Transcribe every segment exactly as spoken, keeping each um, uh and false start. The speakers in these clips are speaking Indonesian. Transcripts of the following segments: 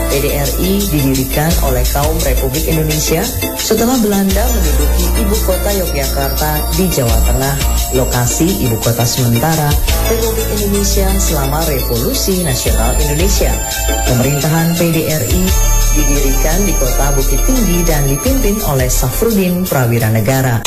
P D R I didirikan oleh kaum Republik Indonesia setelah Belanda menduduki ibu kota Yogyakarta di Jawa Tengah, lokasi ibu kota sementara Republik Indonesia selama Revolusi Nasional Indonesia. Pemerintahan P D R I didirikan di kota Bukit Tinggi dan dipimpin oleh Safruddin Prawira Negara.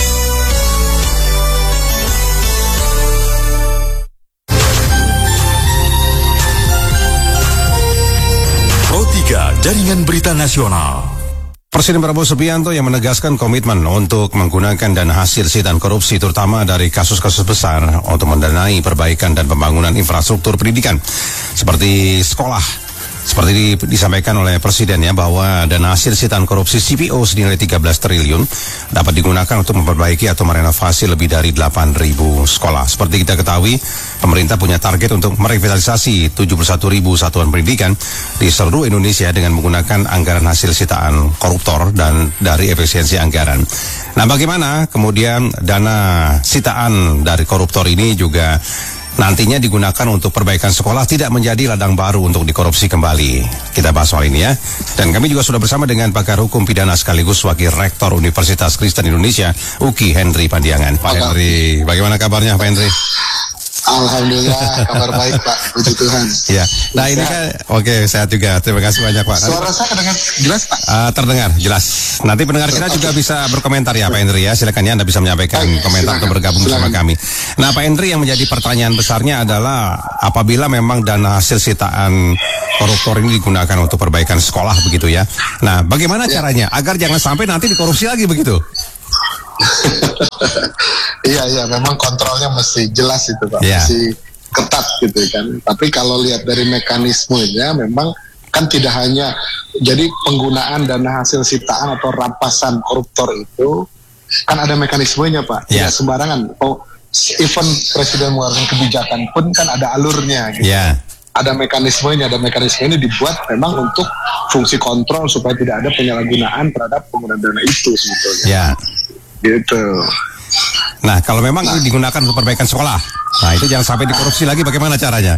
Jaringan Berita Nasional. Presiden Prabowo Subianto yang menegaskan komitmen untuk menggunakan dana hasil sitaan korupsi terutama dari kasus-kasus besar untuk mendanai perbaikan dan pembangunan infrastruktur pendidikan seperti sekolah. Seperti disampaikan oleh Presiden ya, bahwa dana hasil sitaan korupsi C P O senilai tiga belas triliun dapat digunakan untuk memperbaiki atau merenovasi lebih dari delapan ribu sekolah. Seperti kita ketahui, pemerintah punya target untuk merevitalisasi tujuh puluh satu ribu satuan pendidikan di seluruh Indonesia dengan menggunakan anggaran hasil sitaan koruptor dan dari efisiensi anggaran. Nah, bagaimana kemudian dana sitaan dari koruptor ini juga nantinya digunakan untuk perbaikan sekolah tidak menjadi ladang baru untuk dikorupsi kembali. Kita bahas soal ini ya. Dan kami juga sudah bersama dengan pakar hukum pidana sekaligus Wakil Rektor Universitas Kristen Indonesia, U K I Henry Pandiangan. Pak Henry, bagaimana kabarnya Pak Henry? Alhamdulillah, kabar baik Pak, puji Tuhan. Ya, nah ini kan, oke okay, sehat juga, terima kasih banyak Pak. Suara saya terdengar jelas Pak? Uh, terdengar, jelas. Nanti pendengar kita juga bisa berkomentar ya Pak Henry ya, silakan ya Anda bisa menyampaikan baik, komentar atau bergabung bersama kami. Nah Pak Henry, yang menjadi pertanyaan besarnya adalah apabila memang dana hasil sitaan koruptor ini digunakan untuk perbaikan sekolah begitu ya. Nah bagaimana ya. caranya agar jangan sampai nanti dikorupsi lagi begitu? Iya iya memang kontrolnya mesti jelas itu Pak, yeah. mesti ketat gitu kan. Tapi kalau lihat dari mekanismenya memang kan tidak hanya jadi penggunaan dana hasil sitaan atau rampasan koruptor itu kan ada mekanismenya Pak, yeah. tidak sembarangan. Oh, even Presiden mengeluarkan kebijakan pun kan ada alurnya gitu. Yeah. Ada mekanismenya, ada mekanisme ini dibuat memang untuk fungsi kontrol supaya tidak ada penyalahgunaan terhadap penggunaan dana itu sebetulnya. Yeah. Gitu. Nah, kalau memang nah, ini digunakan untuk perbaikan sekolah, nah itu jangan sampai dikorupsi lagi. Bagaimana caranya?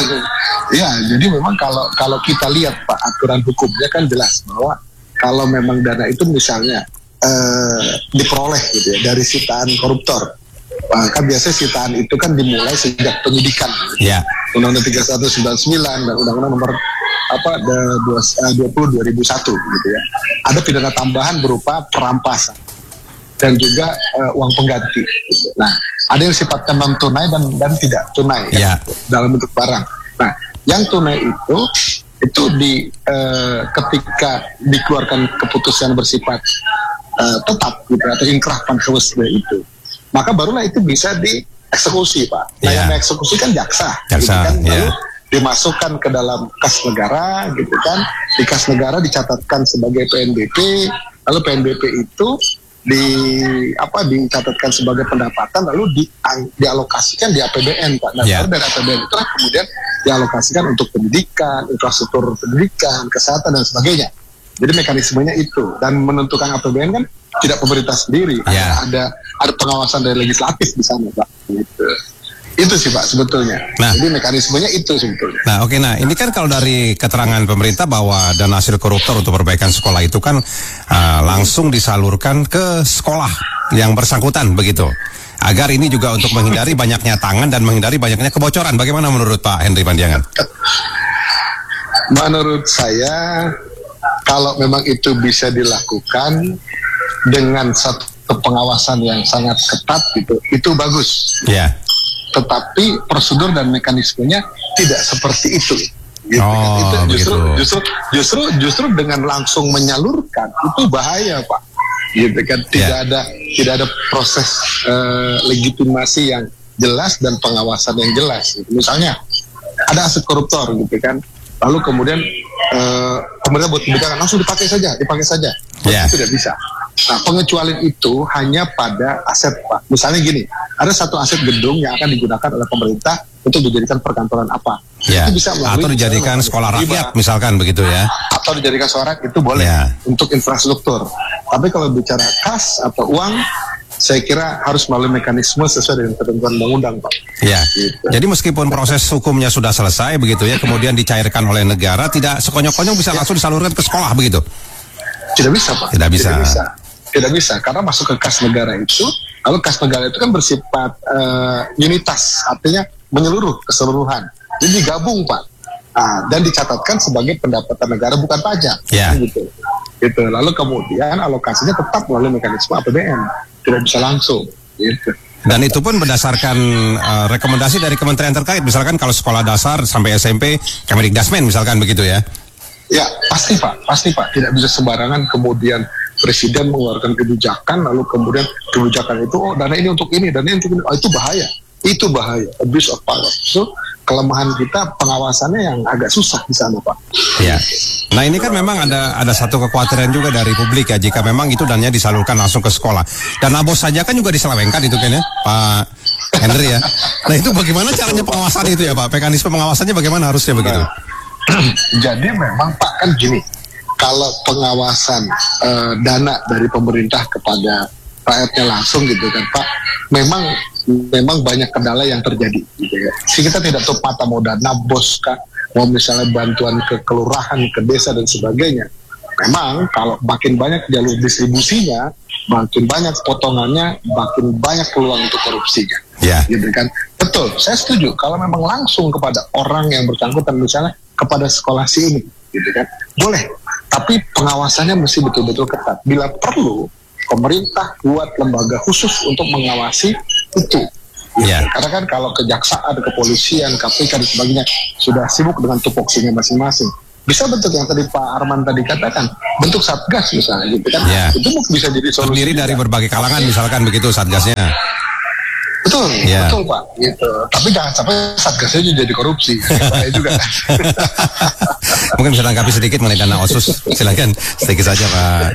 Ya, jadi memang kalau kalau kita lihat Pak, aturan hukumnya kan jelas bahwa kalau memang dana itu misalnya eh, diperoleh gitu ya dari sitaan koruptor, maka biasanya sitaan itu kan dimulai sejak penyidikan. Gitu. Ya. Undang-Undang tiga puluh satu sembilan puluh sembilan dan Undang-Undang nomor apa dua puluh dua ribu satu gitu ya. Ada pidana tambahan berupa perampasan dan juga uh, uang pengganti. Nah, ada yang sifatnya non tunai dan dan tidak tunai yeah. kan, dalam bentuk barang. Nah, yang tunai itu itu di uh, ketika dikeluarkan keputusan bersifat uh, tetap gitu atau inkrah pankhawes itu, maka barulah itu bisa dieksekusi Pak. Nah, yeah. yang mengeksekusi kan jaksa, jaksa gitu kan, yeah. lalu dimasukkan ke dalam kas negara, gitu kan. Di kas negara dicatatkan sebagai P N B P, lalu P N B P itu di apa dicatatkan sebagai pendapatan lalu di, dialokasikan di A P B N Pak. Nah, yeah. dari A P B N itu kemudian dialokasikan untuk pendidikan, infrastruktur pendidikan, kesehatan dan sebagainya. Jadi mekanismenya itu, dan menentukan A P B N kan tidak pemerintah sendiri, yeah. ada ada pengawasan dari legislatif di sana Pak. Gitu. Itu sih Pak sebetulnya. Nah, jadi mekanismenya itu sebetulnya. Nah oke, okay, nah ini kan kalau dari keterangan pemerintah bahwa dana hasil koruptor untuk perbaikan sekolah itu kan uh, langsung disalurkan ke sekolah yang bersangkutan begitu. Agar ini juga untuk menghindari banyaknya tangan dan menghindari banyaknya kebocoran. Bagaimana menurut Pak Henry Pandiangan? Menurut saya kalau memang itu bisa dilakukan dengan satu pengawasan yang sangat ketat gitu, itu bagus. Iya. Yeah. Tetapi prosedur dan mekanismenya tidak seperti itu. Gitu, oh, kan? Itu justru, begitu. justru justru justru dengan langsung menyalurkan itu bahaya Pak. Gitu kan, tidak yeah. ada tidak ada proses uh, legitimasi yang jelas dan pengawasan yang jelas. Gitu. Misalnya ada aset koruptor gitu kan, lalu kemudian uh, kemudian buat kebijakan langsung dipakai saja, dipakai saja. Yeah. Itu tidak bisa. Nah, pengecualian itu hanya pada aset Pak. Misalnya gini, ada satu aset gedung yang akan digunakan oleh pemerintah untuk dijadikan perkantoran apa. Ya. Itu bisa melalui atau dijadikan sekolah rakyat misalkan begitu ya. Atau dijadikan sekolah rakyat itu boleh ya. Untuk infrastruktur. Tapi kalau bicara kas atau uang saya kira harus melalui mekanisme sesuai dengan ketentuan undang-undang, Pak. Ya. Gitu. Jadi meskipun proses hukumnya sudah selesai begitu ya, kemudian dicairkan oleh negara, tidak sekonyong-konyong bisa ya. langsung disalurkan ke sekolah begitu? Tidak bisa, Pak. Tidak bisa. Tidak bisa. Tidak bisa karena masuk ke kas negara itu, lalu kas negara itu kan bersifat uh, unitas, artinya menyeluruh keseluruhan. Jadi digabung, Pak. Nah, dan dicatatkan sebagai pendapatan negara bukan pajak. Ya. Gitu. Gitu. Lalu kemudian alokasinya tetap melalui mekanisme A P B N, tidak bisa langsung. Gitu. Dan itu pun berdasarkan uh, rekomendasi dari kementerian terkait, misalkan kalau sekolah dasar sampai S M P, Kemendikbudrismen misalkan begitu ya? Ya, pasti Pak, pasti Pak. Tidak bisa sembarangan kemudian Presiden mengeluarkan kebijakan, lalu kemudian kebijakan itu, oh dana ini untuk ini, dana ini untuk ini, oh, itu bahaya. Itu bahaya, abuse of power. So, kelemahan kita pengawasannya yang agak susah di sana, Pak. Ya. Nah ini kan memang ada ada satu kekhawatiran juga dari publik ya, jika memang itu dananya disalurkan langsung ke sekolah. Dan abos saja kan juga diselewengkan itu kan ya, Pak Henry ya. Nah itu bagaimana caranya pengawasan itu ya Pak? Mekanisme pengawasannya bagaimana harusnya begitu? Nah, jadi memang Pak kan gini, kalau pengawasan uh, dana dari pemerintah kepada rakyatnya langsung gitu kan Pak, memang memang banyak kendala yang terjadi gitu ya. Si kita tidak tutup mata mau dana bos kah, mau misalnya bantuan ke kelurahan, ke desa dan sebagainya. Memang kalau makin banyak jalur distribusinya, makin banyak potongannya, makin banyak peluang untuk korupsinya. Ya. Gitu kan. Betul, saya setuju. Kalau memang langsung kepada orang yang bersangkutan, misalnya kepada sekolah si ini, gitu kan, boleh. Tapi pengawasannya mesti betul-betul ketat. Bila perlu, pemerintah buat lembaga khusus untuk mengawasi itu. Gitu. Yeah. Karena kan kalau kejaksaan, kepolisian, K P K dan sebagainya sudah sibuk dengan tupoksinya masing-masing. Bisa bentuk yang tadi Pak Arman tadi katakan, bentuk satgas misalnya gitu kan. Yeah. Itu bisa jadi solusi. Terdiri dari berbagai kalangan misalkan begitu satgasnya. Betul, yeah. betul Pak. Gitu. Tapi jangan sampai satgasnya jadi korupsi. Saya juga. Mungkin bisa tanggapi sedikit mengenai dana otsus. Silakan sedikit saja Pak.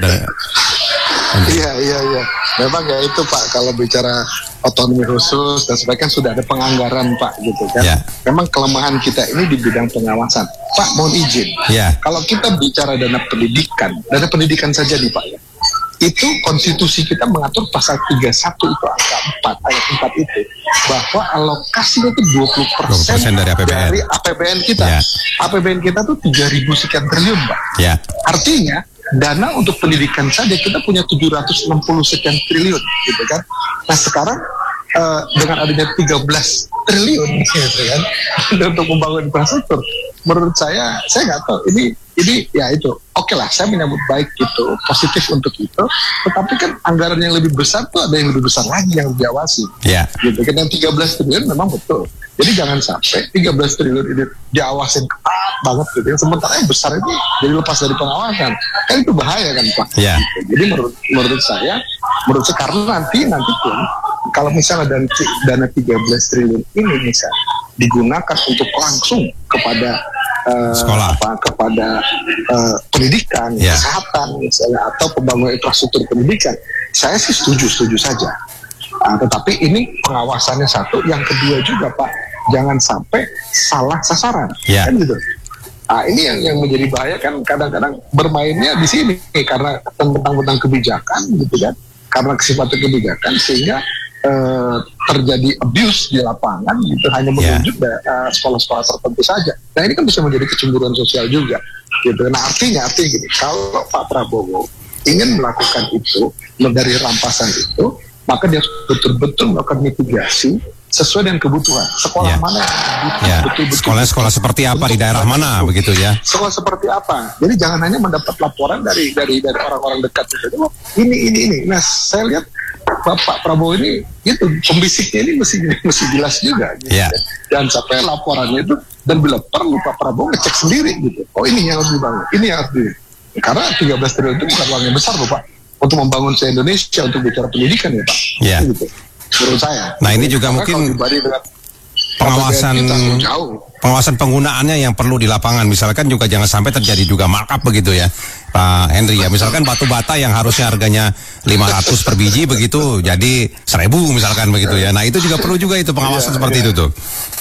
Iya, iya, iya. Memang ya itu Pak, kalau bicara otonomi khusus dan sebagainya kan sudah ada penganggaran Pak gitu kan. Yeah. Memang kelemahan kita ini di bidang pengawasan. Pak, mohon izin. Yeah. Kalau kita bicara dana pendidikan, dana pendidikan saja nih Pak ya. Itu konstitusi kita mengatur pasal tiga puluh satu itu angka empat, ayat empat itu, bahwa alokasinya itu dua puluh persen dari A P B N, dari A P B N kita. Yeah. A P B N kita tuh tiga ribu sekian triliun Pak. Yeah. Artinya dana untuk pendidikan saja kita punya tujuh ratus enam puluh sekian triliun gitu kan. Nah sekarang uh, dengan adanya tiga belas triliun gitu kan untuk membangun infrastruktur, menurut saya saya nggak tahu ini ini ya itu oke lah, saya menyambut baik gitu, positif untuk itu, tetapi kan anggaran yang lebih besar tuh ada yang lebih besar lagi yang diawasi. Yeah. Gitu kan, yang tiga belas triliun memang betul. Jadi jangan sampai tiga belas triliun ini diawasin ketat banget gitu. Yang sementara yang besar itu jadi lepas dari pengawasan. Kan itu bahaya kan Pak. Yeah. Gitu. Jadi menurut menurut saya, menurut saya karena nanti nanti pun kalau misalnya dana, dana tiga belas triliun ini bisa digunakan untuk langsung kepada uh, sekolah, apa, kepada uh, pendidikan, yeah. kesehatan misalnya, atau pembangunan infrastruktur pendidikan, saya sih setuju setuju saja. Uh, tetapi ini pengawasannya satu, yang kedua juga Pak, jangan sampai salah sasaran, yeah. kan gitu. Nah, ini yang yang menjadi bahaya kan, kadang-kadang bermainnya di sini karena tentang-tentang kebijakan gitu kan, karena kesifatan kebijakan sehingga uh, terjadi abuse di lapangan gitu, hanya menunjuk yeah. uh, sekolah-sekolah tertentu saja. Nah ini kan bisa menjadi kecemburuan sosial juga gitu. Nah artinya artinya gini, kalau Pak Prabowo ingin melakukan itu dari rampasan itu, maka dia betul-betul melakukan mitigasi sesuai dengan kebutuhan. Sekolah yeah. mana yeah. betul-betul sekolah-sekolah seperti apa di daerah mana itu. Begitu ya. Sekolah seperti apa. Jadi jangan hanya mendapat laporan dari dari dari orang-orang dekat gitu. Oh, ini ini ini. Nah, saya lihat Bapak Prabowo ini itu pembisiknya ini mesti mesti jelas juga gitu. Yeah. Jangan sampai laporannya itu, dan bila perlu Pak Prabowo ngecek sendiri gitu. Oh, ini yang harus dibangun. Ini yang harus di. Karena tiga belas triliun itu bukan uang yang besar loh Pak. Untuk membangun se-Indonesia, untuk bicara pendidikan ya Pak. Yeah. Gitu. Menurut saya. Nah ini juga karena mungkin dengan pengawasan pengawasan penggunaannya yang perlu di lapangan, misalkan juga jangan sampai terjadi juga markup begitu ya Pak Henry ya, misalkan batu bata yang harusnya harganya lima ratus per biji begitu jadi seribu misalkan begitu ya. Nah itu juga perlu juga itu pengawasan yeah, seperti yeah. itu tuh.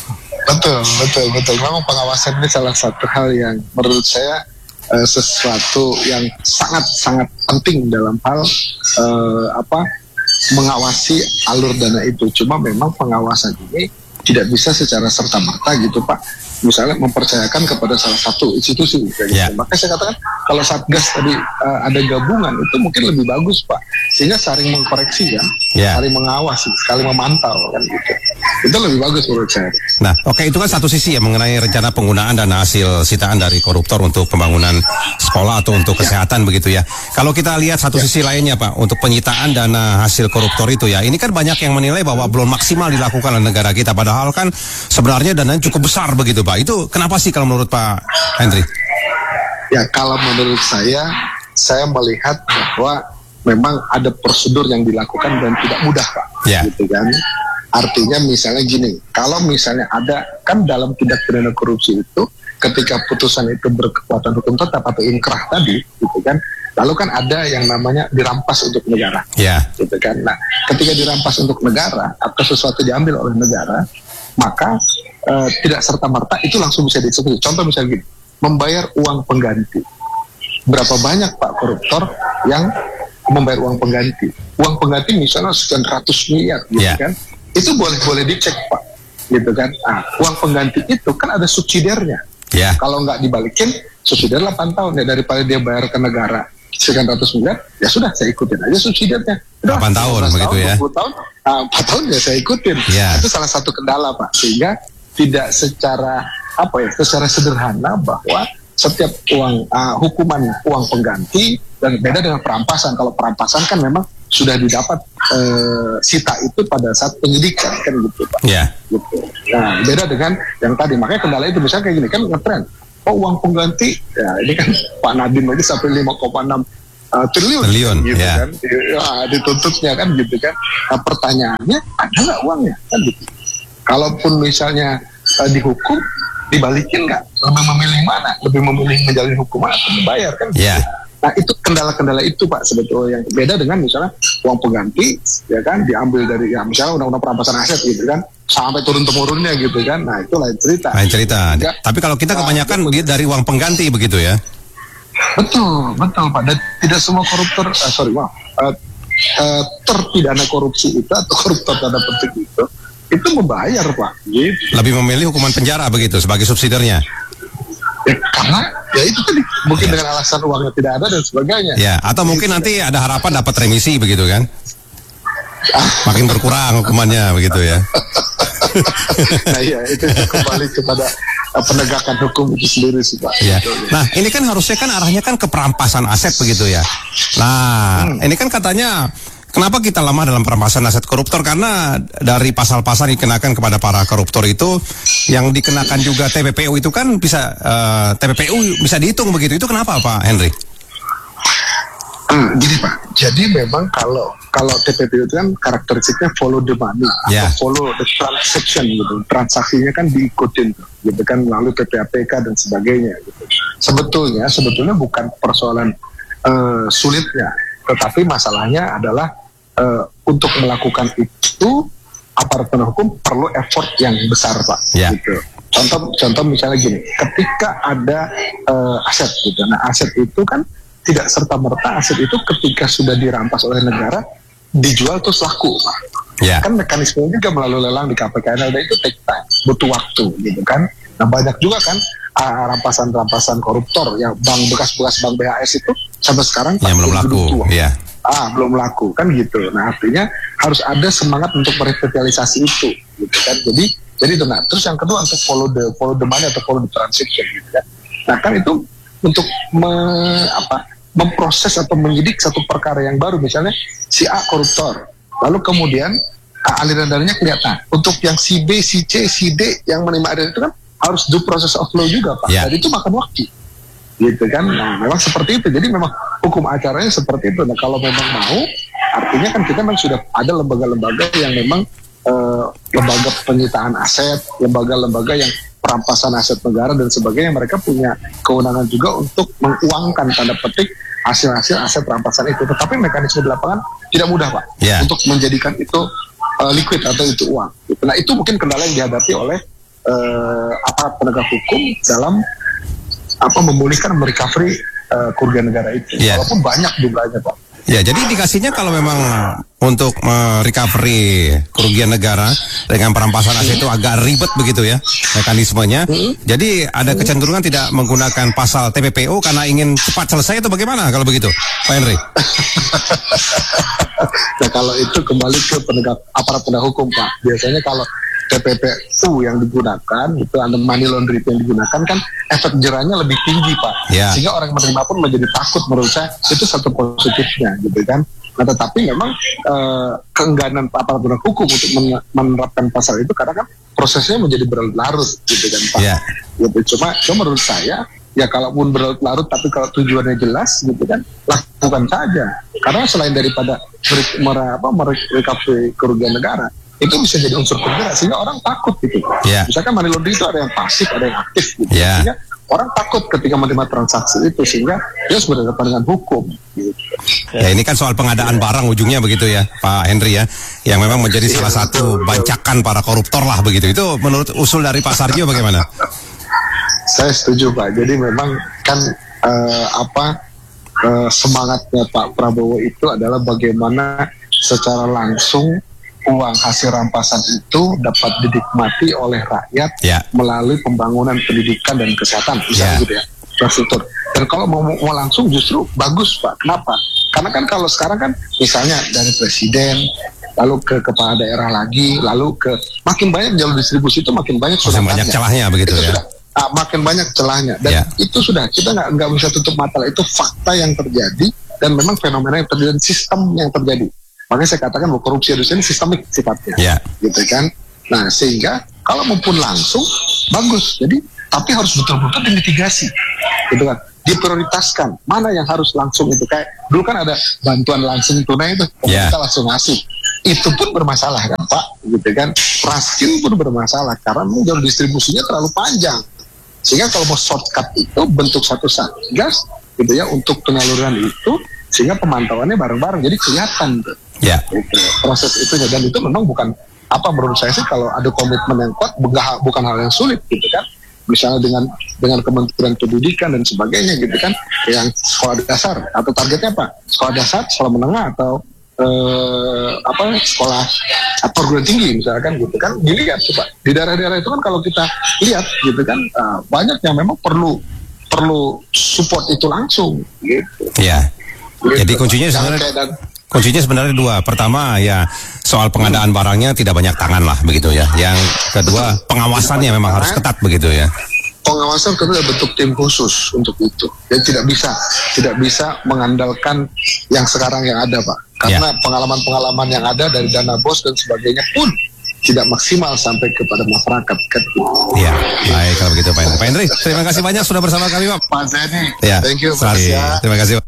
Betul betul betul. Memang pengawasan ini salah satu hal yang menurut saya uh, sesuatu yang sangat sangat penting dalam hal uh, apa mengawasi alur dana itu. Cuma memang pengawasan ini tidak bisa secara serta-merta gitu Pak. Misalnya mempercayakan kepada salah satu institusi. Gitu. Yeah. Makanya saya katakan kalau Satgas tadi uh, ada gabungan itu mungkin lebih bagus Pak. Sehingga saling mengkoreksi kan, yeah. saling mengawasi, saling memantau kan gitu. Itu lebih bagus menurut saya. Nah, oke okay, itu kan satu sisi ya mengenai rencana penggunaan dana hasil sitaan dari koruptor untuk pembangunan sekolah atau untuk kesehatan ya. Begitu ya. Kalau kita lihat satu ya. Sisi lainnya Pak, untuk penyitaan dana hasil koruptor itu ya, ini kan banyak yang menilai bahwa belum maksimal dilakukan oleh negara kita. Padahal kan sebenarnya dananya cukup besar begitu Pak. Itu kenapa sih kalau menurut Pak Henry? Ya kalau menurut saya, saya melihat bahwa memang ada prosedur yang dilakukan dan tidak mudah Pak. Ya. Gitu kan. Artinya misalnya gini, kalau misalnya ada, kan dalam tindak pidana korupsi itu, ketika putusan itu berkekuatan hukum tetap atau inkrah tadi, gitu kan, lalu kan ada yang namanya dirampas untuk negara, yeah. gitu kan. Nah, ketika dirampas untuk negara atau sesuatu diambil oleh negara, maka uh, tidak serta-merta itu langsung bisa dieksekusi. Contoh misalnya gini, membayar uang pengganti. Berapa banyak Pak koruptor yang membayar uang pengganti? Uang pengganti misalnya sekian ratus miliar, gitu yeah. kan. Itu boleh-boleh dicek Pak, gitu kan. Nah, uang pengganti itu kan ada subsidiarnya. Yeah. Kalau nggak dibalikin, subsidiar delapan tahun ya, daripada dia bayar ke negara sekian ratus miliar, ya sudah saya ikutin aja subsidiarnya. delapan tahun begitu ya. dua puluh tahun, nah, empat tahun ya saya ikutin. Yeah. Itu salah satu kendala Pak, sehingga tidak secara apa ya, secara sederhana bahwa setiap uang uh, hukuman uang pengganti dan beda dengan perampasan. Kalau perampasan kan memang sudah didapat uh, sita itu pada saat penyidikan kan gitu Pak. Yeah. Gitu. Nah beda dengan yang tadi, makanya kendala itu misalnya kayak gini kan ngetren. Oh uang pengganti, ya ini kan Pak Nadiem lagi sampai lima koma enam uh, triliun, triliun gitu yeah. kan, ya, dituntutnya kan gitu kan. Nah pertanyaannya ada nggak uangnya kan gitu. Kalaupun misalnya uh, dihukum, dibalikin nggak? Lebih memilih mana? Lebih memilih menjalani hukuman atau membayar kan? Gitu. Yeah. Nah itu kendala-kendala itu Pak sebetulnya yang beda dengan misalnya uang pengganti ya kan diambil dari ya misalnya undang-undang perampasan aset gitu kan sampai turun-temurunnya gitu kan. Nah itu lain cerita. Lain cerita. Ya. Tapi kalau kita kebanyakan nah, dari uang pengganti begitu ya? Betul, betul Pak. Dan tidak semua koruptor, uh, sorry maaf, uh, uh, terpidana korupsi itu atau koruptor tanda petik itu itu membayar Pak. Gitu. Lebih memilih hukuman penjara begitu sebagai subsidiarnya. Ya, karena ya itu tadi mungkin ya. Dengan alasan uangnya tidak ada dan sebagainya. Ya, atau mungkin nanti ada harapan dapat remisi begitu kan? Makin berkurang hukumannya begitu ya. Nah iya itu kembali kepada uh, penegakan hukum itu sendiri sih Pak. Ya. Nah ini kan harusnya kan arahnya kan ke perampasan aset begitu ya. Nah hmm. ini kan katanya kenapa kita lemah dalam perampasan aset koruptor? Karena dari pasal-pasal yang dikenakan kepada para koruptor itu, yang dikenakan juga T P P U itu kan bisa uh, T P P U bisa dihitung begitu. Itu kenapa Pak Henry? Hmm, gini Pak, jadi memang kalau kalau T P P U itu kan karakteristiknya follow the money yeah. atau follow the transaction gitu, transaksinya kan diikutin gitu kan melalui P P A P K dan sebagainya gitu. Sebetulnya sebetulnya bukan persoalan uh, sulitnya. Tetapi masalahnya adalah uh, untuk melakukan itu aparat penegak hukum perlu effort yang besar Pak. Yeah. Gitu. Contoh, contoh misalnya gini, ketika ada uh, aset gitu, nah aset itu kan tidak serta merta aset itu ketika sudah dirampas oleh negara dijual terus laku Pak. Yeah. Kan mekanismenya juga melalui lelang di K P K N L D itu take time, butuh waktu gitu kan. Nah banyak juga kan uh, rampasan-rampasan koruptor yang bank bekas-bekas bank B H S itu sampai sekarang ya, belum laku, ya. Ah belum laku kan gitu. Nah artinya harus ada semangat untuk merevitalisasi itu, gitu kan. Jadi jadi itu. Nah terus yang kedua untuk follow the follow the money atau follow the transaction, gitu kan. Nah kan itu untuk me, apa, memproses atau menyidik satu perkara yang baru, misalnya si A koruptor, lalu kemudian uh, aliran dananya kelihatan. Untuk yang si B, si C, si D yang menerima aliran itu kan harus do process of law juga Pak. Yeah. Dan itu makan waktu. Gitu kan, nah memang seperti itu. Jadi memang hukum acaranya seperti itu. Nah kalau memang mau, artinya kan kita memang sudah ada lembaga-lembaga yang memang uh, lembaga penyitaan aset, lembaga-lembaga yang perampasan aset negara dan sebagainya. Mereka punya kewenangan juga untuk menguangkan tanda petik hasil-hasil aset perampasan itu. Tetapi mekanisme di lapangan tidak mudah Pak, yeah. untuk menjadikan itu uh, liquid atau itu uang. Gitu. Nah itu mungkin kendala yang dihadapi oleh uh, aparat penegak hukum dalam apa memulihkan, merecovery uh, kerugian negara itu, yeah. walaupun banyak jumlahnya Pak. Ya, jadi indikasinya kalau memang untuk merecovery kerugian negara dengan perampasan aset itu agak ribet begitu ya mekanismenya. Hmm. Jadi ada kecenderungan tidak menggunakan pasal T P P O karena ingin cepat selesai atau bagaimana kalau begitu, Pak Henry? Nah, kalau itu kembali ke penegak aparat penegak hukum, Pak. Biasanya kalau T P P U yang digunakan, itu ada money laundering yang digunakan kan efek jerahnya lebih tinggi, Pak. Yeah. Sehingga orang menerima pun menjadi takut, menurut saya itu satu positifnya, gitu kan. Nah, tetapi memang eh, keengganan aparat penegak hukum untuk menerapkan pasal itu karena kan prosesnya menjadi berlarut, gitu kan, Pak. Yeah. Gitu. Cuma, cuma menurut saya ya kalaupun berlarut tapi kalau tujuannya jelas, gitu kan, lakukan saja. Karena selain daripada merecovery kerugian negara, itu bisa jadi unsur penggerak sehingga orang takut gitu. Yeah. Misalkan money laundering itu ada yang pasif, ada yang aktif gitu. Yeah. Sehingga orang takut ketika menerima transaksi itu sehingga dia harus berhadapan dengan hukum. Gitu. Ya ini kan soal pengadaan barang ujungnya begitu ya, Pak Henry ya, yang memang menjadi yeah, salah satu bancakan para koruptor lah begitu. Itu menurut usul dari Pak Sarjo bagaimana? Saya setuju, Pak. Jadi memang kan uh, apa uh, semangatnya Pak Prabowo itu adalah bagaimana secara langsung uang hasil rampasan itu dapat dinikmati oleh rakyat yeah. melalui pembangunan pendidikan dan kesehatan, misalnya yeah. gitu ya, infrastruktur. Dan kalau mau, mau langsung justru bagus, Pak. Kenapa? Karena kan kalau sekarang kan misalnya dari presiden, lalu ke kepala daerah lagi, lalu ke makin banyak jalur distribusi itu makin banyak sudah banyak celahnya begitu itu ya. Sudah, ah, makin banyak celahnya dan yeah. itu sudah kita nggak nggak bisa tutup mata, itu fakta yang terjadi dan memang fenomena yang terjadi, sistem yang terjadi. Makanya saya katakan bahwa korupsi di sini sistemik sifatnya, yeah. gitu kan. Nah sehingga kalau maupun langsung bagus, jadi tapi harus betul-betul dimitigasi, gitu kan. Diprioritaskan mana yang harus langsung itu, kayak dulu kan ada bantuan langsung tunai itu, yeah. kita langsung ngasih, itu pun bermasalah kan Pak, gitu kan. Rasio pun bermasalah karena jalur distribusinya terlalu panjang, sehingga kalau mau shortcut itu bentuk satu satgas, gitu ya, untuk penyaluran itu, sehingga pemantauannya bareng-bareng, jadi kelihatan tuh. Ya. Gitu, proses itunya, dan itu memang bukan apa menurut saya sih, kalau ada komitmen yang kuat bukan, bukan hal yang sulit, gitu kan. Misalnya dengan dengan Kementerian Pendidikan dan sebagainya, gitu kan, yang sekolah dasar atau targetnya apa? Sekolah dasar, sekolah menengah atau eh, apa sekolah atau perguruan tinggi misalkan, gitu kan. Dilihat coba di daerah-daerah itu kan, kalau kita lihat, gitu kan, uh, banyak yang memang perlu perlu support itu langsung, gitu. Iya. Gitu. Jadi kuncinya sebenarnya Kuncinya sebenarnya dua. Pertama ya soal pengadaan barangnya tidak banyak tangan lah begitu ya. Yang kedua pengawasannya memang harus ketat begitu ya. Pengawasan kedua bentuk tim khusus untuk itu. Dan tidak bisa tidak bisa mengandalkan yang sekarang yang ada, Pak. Karena ya. pengalaman-pengalaman yang ada dari dana bos dan sebagainya pun tidak maksimal sampai kepada masyarakat. Iya, baik kalau begitu Pak Henry. Pak Henry, terima kasih banyak sudah bersama kami, Pak. Pak Zeni, ya, thank you, Pak. Terima kasih, Pak.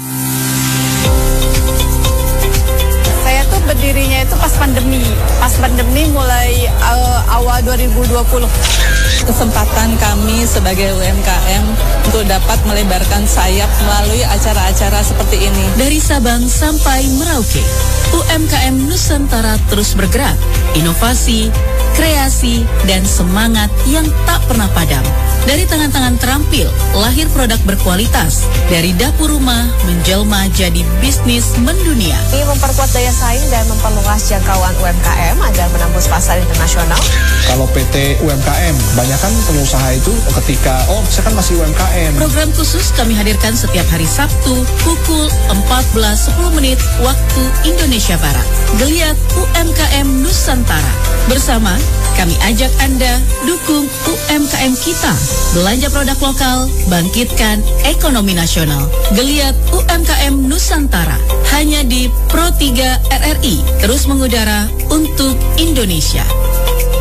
Berdirinya itu pas pandemi, pas pandemi mulai uh, awal dua ribu dua puluh. Kesempatan kami sebagai U M K M untuk dapat melebarkan sayap melalui acara-acara seperti ini. Dari Sabang sampai Merauke, U M K M Nusantara terus bergerak, inovasi, kreasi, dan semangat yang tak pernah padam. Dari tangan-tangan terampil, lahir produk berkualitas. Dari dapur rumah, menjelma jadi bisnis mendunia. Ini memperkuat daya saing dan memperluas jangkauan U M K M agar menembus pasar internasional. Kalau P T U M K M, banyak kan pengusaha itu ketika, oh saya kan masih U M K M. Program khusus kami hadirkan setiap hari Sabtu, pukul empat belas sepuluh menit waktu Indonesia Barat. Geliat U M K M Nusantara. Bersama, kami ajak Anda dukung U M K M kita. Belanja produk lokal, bangkitkan ekonomi nasional. Geliat U M K M Nusantara. Hanya di Pro tiga R R I. Terus mengudara untuk Indonesia.